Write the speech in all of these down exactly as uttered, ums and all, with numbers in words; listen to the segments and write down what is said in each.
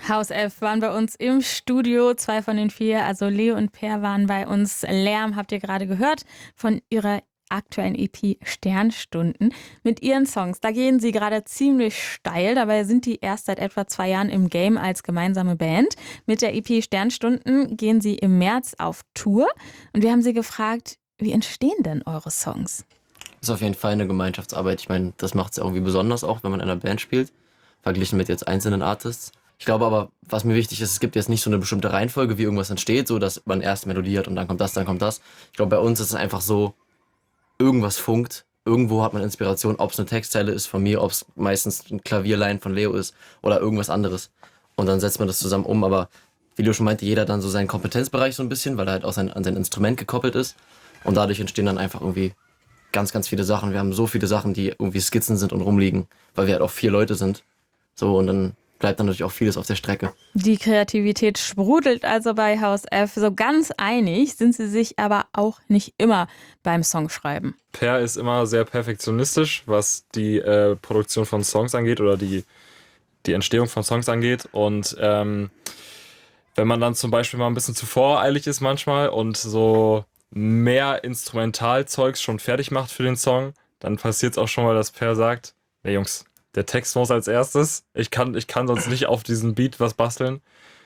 Haus F waren bei uns im Studio, zwei von den vier, also Leo und Per waren bei uns. Lärm habt ihr gerade gehört von ihrer aktuellen E P Sternstunden mit ihren Songs. Da gehen sie gerade ziemlich steil. Dabei sind die erst seit etwa zwei Jahren im Game als gemeinsame Band. Mit der E P Sternstunden gehen sie im März auf Tour. Und wir haben sie gefragt, wie entstehen denn eure Songs? Ist auf jeden Fall eine Gemeinschaftsarbeit. Ich meine, das macht es ja irgendwie besonders auch, wenn man in einer Band spielt, verglichen mit jetzt einzelnen Artists. Ich glaube aber, was mir wichtig ist, es gibt jetzt nicht so eine bestimmte Reihenfolge, wie irgendwas entsteht, so dass man erst Melodie hat und dann kommt das, dann kommt das. Ich glaube, bei uns ist es einfach so, irgendwas funkt, irgendwo hat man Inspiration, ob es eine Textzeile ist von mir, ob es meistens ein Klavierline von Leo ist oder irgendwas anderes. Und dann setzt man das zusammen um, aber wie Leo schon meinte, jeder dann so seinen Kompetenzbereich so ein bisschen, weil er halt auch sein, an sein Instrument gekoppelt ist. Und dadurch entstehen dann einfach irgendwie ganz, ganz viele Sachen. Wir haben so viele Sachen, die irgendwie Skizzen sind und rumliegen, weil wir halt auch vier Leute sind. So, und dann bleibt dann natürlich auch vieles auf der Strecke. Die Kreativität sprudelt also bei Haus F. So ganz einig sind sie sich aber auch nicht immer beim Songschreiben. Per ist immer sehr perfektionistisch, was die äh, Produktion von Songs angeht oder die, die Entstehung von Songs angeht. Und ähm, wenn man dann zum Beispiel mal ein bisschen zu voreilig ist manchmal und so mehr Instrumentalzeugs schon fertig macht für den Song, dann passiert es auch schon mal, dass Per sagt, nee Jungs, der Text muss als erstes. Ich kann, ich kann sonst nicht auf diesen Beat was basteln.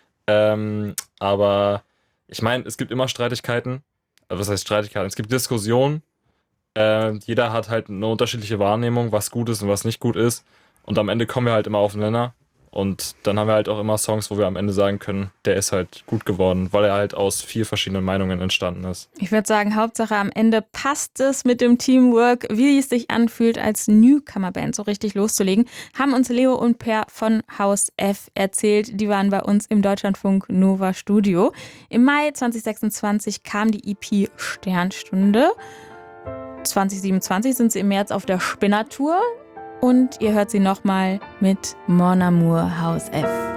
Ähm, aber ich meine, es gibt immer Streitigkeiten. Also was heißt Streitigkeiten? Es gibt Diskussionen. Äh, jeder hat halt eine unterschiedliche Wahrnehmung, was gut ist und was nicht gut ist. Und am Ende kommen wir halt immer auf den Nenner. Und dann haben wir halt auch immer Songs, wo wir am Ende sagen können, der ist halt gut geworden, weil er halt aus vier verschiedenen Meinungen entstanden ist. Ich würde sagen, Hauptsache am Ende passt es mit dem Teamwork, wie es sich anfühlt, als Newcomer-Band so richtig loszulegen, haben uns Leo und Per von Haus F erzählt. Die waren bei uns im Deutschlandfunk Nova Studio. Im Mai zwanzig sechsundzwanzig kam die E P Sternstunde. zwanzig siebenundzwanzig sind sie im März auf der Spinner-Tour. Und ihr hört sie nochmal mit Mon Amour Haus F.